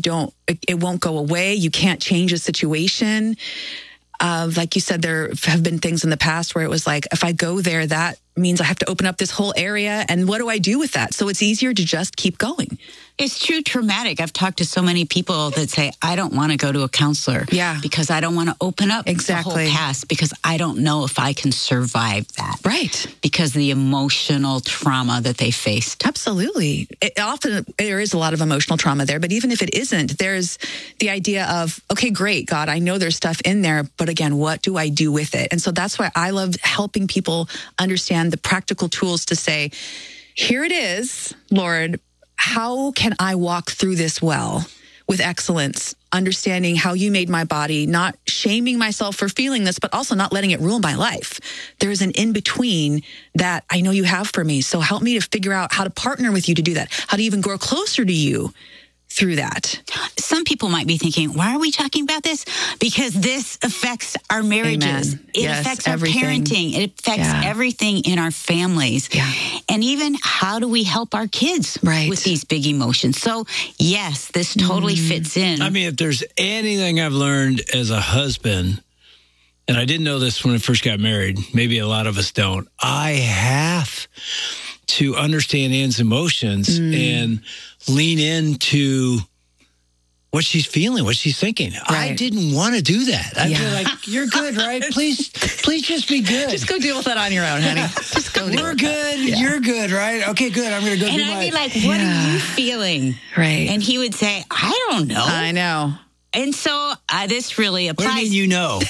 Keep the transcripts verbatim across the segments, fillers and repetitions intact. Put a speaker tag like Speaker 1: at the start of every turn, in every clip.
Speaker 1: don't, it, it won't go away. You can't change a situation. Uh, like you said, there have been things in the past where it was like, if I go there, that means I have to open up this whole area. And what do I do with that? So it's easier to just keep going.
Speaker 2: It's true traumatic. I've talked to so many people that say, I don't want to go to a counselor.
Speaker 1: Yeah.
Speaker 2: Because I don't want to open up
Speaker 1: exactly.
Speaker 2: the whole past because I don't know if I can survive that.
Speaker 1: Right.
Speaker 2: Because the emotional trauma that they faced.
Speaker 1: Absolutely. It, often there is a lot of emotional trauma there, but even if it isn't, there's the idea of, okay, great, God, I know there's stuff in there, but again, what do I do with it? And so that's why I love helping people understand the practical tools to say, here it is, Lord, how can I walk through this well with excellence, understanding how you made my body, not shaming myself for feeling this, but also not letting it rule my life. There's an in-between that I know you have for me. So help me to figure out how to partner with you to do that, how to even grow closer to you through that.
Speaker 2: Some people might be thinking, why are we talking about this? Because this affects our marriages.
Speaker 1: Amen.
Speaker 2: It
Speaker 1: Yes,
Speaker 2: affects our
Speaker 1: everything.
Speaker 2: parenting. It affects
Speaker 1: Yeah.
Speaker 2: everything in our families.
Speaker 1: Yeah.
Speaker 2: And even how do we help our kids
Speaker 1: Right.
Speaker 2: with these big emotions? So, yes, this totally
Speaker 1: Mm.
Speaker 2: fits in.
Speaker 3: I mean, if there's anything I've learned as a husband, and I didn't know this when I first got married, maybe a lot of us don't, I have to understand Ann's emotions mm. and lean into what she's feeling, what she's thinking.
Speaker 1: Right.
Speaker 3: I didn't want to do that. I'd
Speaker 1: Yeah.
Speaker 3: be like, you're good, right? Please, please just be good.
Speaker 1: Just go deal with that on your own, honey. Just go deal
Speaker 3: We're
Speaker 1: with that.
Speaker 3: good.
Speaker 1: Yeah.
Speaker 3: You're good, right? Okay, good. I'm going to go
Speaker 2: and
Speaker 3: do
Speaker 2: I'd
Speaker 3: my...
Speaker 2: be like, what
Speaker 1: Yeah.
Speaker 2: are you feeling?
Speaker 1: Right.
Speaker 2: And he would say, I don't know.
Speaker 1: I know.
Speaker 2: And so uh, this really applies.
Speaker 3: What do you mean you know?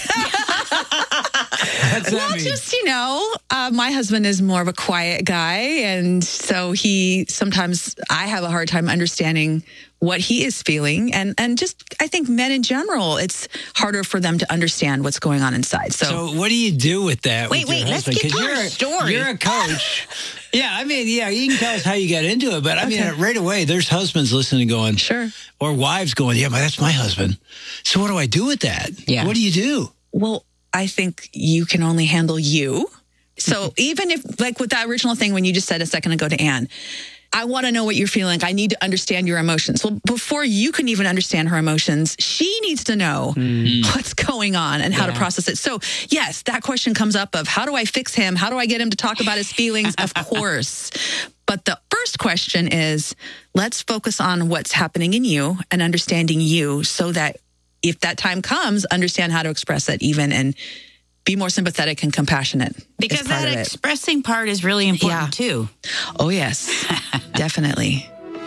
Speaker 3: What's that
Speaker 1: Well,
Speaker 3: mean?
Speaker 1: just, you know, uh, my husband is more of a quiet guy. And so he, sometimes I have a hard time understanding what he is feeling. And, and just, I think men in general, it's harder for them to understand what's going on inside. So,
Speaker 3: So what do you do with that?
Speaker 2: Wait,
Speaker 3: with your
Speaker 2: wait, let's
Speaker 3: husband?
Speaker 2: get
Speaker 3: 'Cause
Speaker 2: to
Speaker 3: you're
Speaker 2: our
Speaker 3: a-
Speaker 2: story.
Speaker 3: You're a coach. Yeah, I mean, yeah, you can tell us how you got into it, but I mean,
Speaker 1: Okay.
Speaker 3: right away, there's husbands listening going,
Speaker 1: Sure.
Speaker 3: or wives going, yeah, but that's my husband. So what do I do with that?
Speaker 2: Yeah.
Speaker 3: What do you do?
Speaker 1: well, I think you can only handle you. So even if, like with that original thing, when you just said a second ago to Ann, I want to know what you're feeling. I need to understand your emotions. Well, before you can even understand her emotions, she needs to know mm. what's going on and how
Speaker 2: Yeah.
Speaker 1: to process it. So yes, that question comes up of how do I fix him? How do I get him to talk about his feelings? Of course. But the first question is, let's focus on what's happening in you and understanding you so that if that time comes, understand how to express it even and be more sympathetic and compassionate.
Speaker 2: Because
Speaker 1: is part
Speaker 2: that
Speaker 1: of it.
Speaker 2: expressing part is really important
Speaker 1: Yeah.
Speaker 2: too.
Speaker 1: Oh, yes, definitely.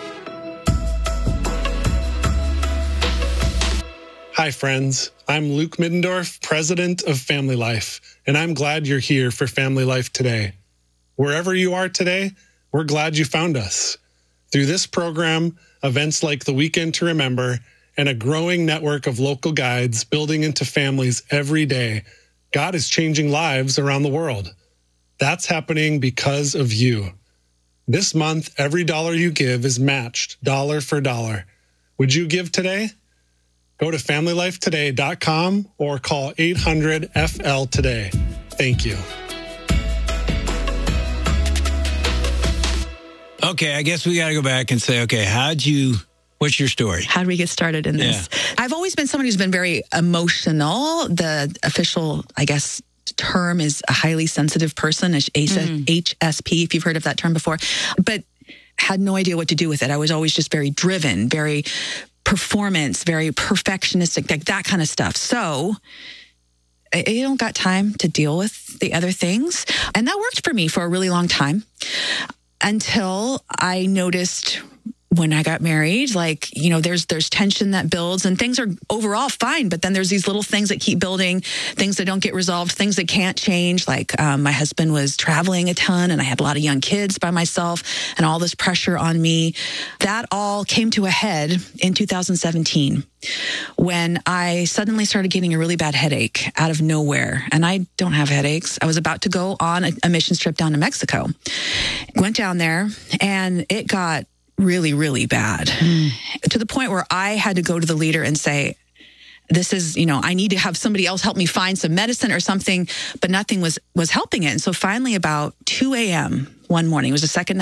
Speaker 4: Hi, friends. I'm Luke Middendorf, president of Family Life, and I'm glad you're here for Family Life today. Wherever you are today, we're glad you found us. Through this program, events like the Weekend to Remember, and a growing network of local guides building into families every day, God is changing lives around the world. That's happening because of you. This month, every dollar you give is matched dollar for dollar. Would you give today? Go to family life today dot com or call eight hundred F L today. Thank you.
Speaker 3: Okay, I guess we got to go back and say, okay, how'd you, what's your story?
Speaker 1: How do we get started in this?
Speaker 3: Yeah.
Speaker 1: I've always been somebody who's been very emotional. The official, I guess, term is a highly sensitive person, H S P, if you've heard of that term before, but had no idea what to do with it. I was always just very driven, very performance, very perfectionistic, like that kind of stuff. So I I don't got time to deal with the other things. And that worked for me for a really long time until I noticed when I got married, like, you know, there's there's tension that builds and things are overall fine. But then there's these little things that keep building, things that don't get resolved, things that can't change. Like um, my husband was traveling a ton and I had a lot of young kids by myself and all this pressure on me. That all came to a head in two thousand seventeen when I suddenly started getting a really bad headache out of nowhere. And I don't have headaches. I was about to go on a, a missions trip down to Mexico. Went down there and it got really, really bad mm. to the point where I had to go to the leader and say, this is, you know, I need to have somebody else help me find some medicine or something, but nothing was, was helping it. And so finally about two a.m. one morning, it was the second